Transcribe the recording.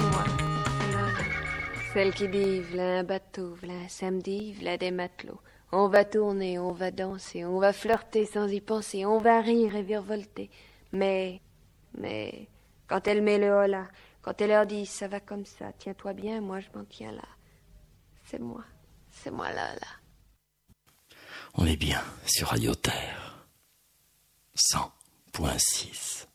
moi, Lola. Celle qui dit, v'là un bateau, v'là un samedi, v'là des matelots. On va tourner, on va danser, on va flirter sans y penser, on va rire et virevolter. Mais, quand elle met le holà, quand elle leur dit, ça va comme ça, tiens-toi bien, moi je m'en tiens là. C'est moi Lola. On est bien sur Radio Terre 100.6.